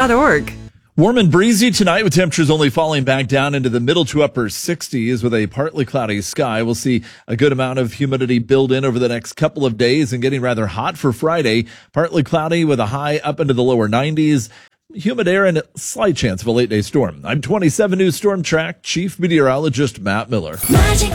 weather.org. Warm and breezy tonight with temperatures only falling back down into the middle to upper 60s with a partly cloudy sky. We'll see a good amount of humidity build in over the next couple of days and getting rather hot for Friday. Partly cloudy with a high up into the lower 90s. Humid air and a slight chance of a late day storm. I'm 27 News Storm Track Chief Meteorologist Matt Miller. Magic